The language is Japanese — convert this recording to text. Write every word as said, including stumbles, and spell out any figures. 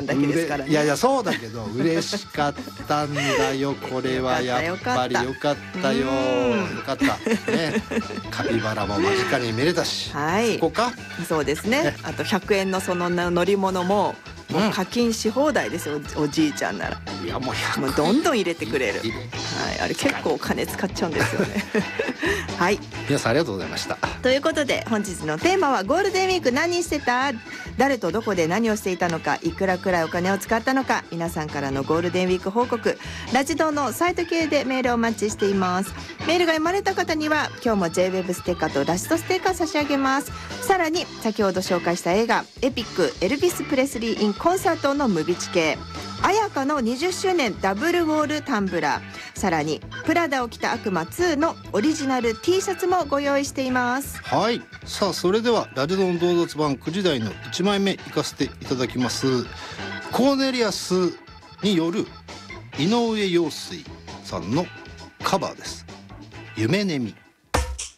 だけですからね。 いやいやそうだけど嬉しかったんだよこれはやっぱりよかったよ。よかったね。カピバラも間近に見れたし、 はい、 そこか。 そうですね。あとひゃくえんのその乗り物ももう課金し放題ですよ、うん、おじいちゃんなら。 いやもうひゃくえんもうどんどん入れてくれる。はい、あれ結構お金使っちゃうんですよね。はい、 皆さんありがとうございました。 ということで本日のテーマはゴールデンウィーク何してた、誰とどこで何をしていたのか、いくらくらいお金を使ったのか、皆さんからのゴールデンウィーク報告、ラジドのサイト系でメールをお待ちしています。メールが読まれた方には今日も ジェイウェブ ステッカーとラストステッカー差し上げます。さらに先ほど紹介した映画エピックエルビス・プレスリー・イン・コンサートのムビチ系、綾香のにじゅっしゅうねんダブルウォールタンブラー、さらにプラダを着た悪魔ツーのオリジナル T シャツもご用意しています。 はい、さあそれではラジドの堂々版くじ台のいちまいめいかせていただきます。コーネリアスによる井上陽水さんのカバーです。夢ねみ。